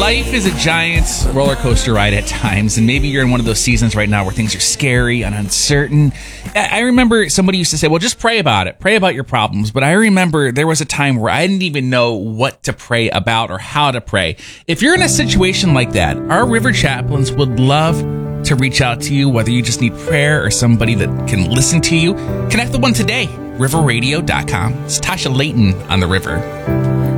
Life is a giant roller coaster ride at times, and maybe you're in one of those seasons right now where things are scary and uncertain. I remember somebody used to say, well, just pray about it. Pray about your problems. But I remember there was a time where I didn't even know what to pray about or how to pray. If you're in a situation like that, our River Chaplains would love to reach out to you, whether you just need prayer or somebody that can listen to you. Connect with one today, riverradio.com. It's Tasha Layton on the River.